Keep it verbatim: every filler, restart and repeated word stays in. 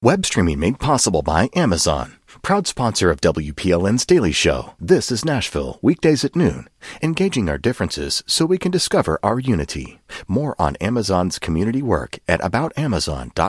Web streaming made possible by Amazon. Proud sponsor of W P L N's Daily Show. This is Nashville, weekdays at noon. Engaging our differences so we can discover our unity. More on Amazon's community work at about amazon dot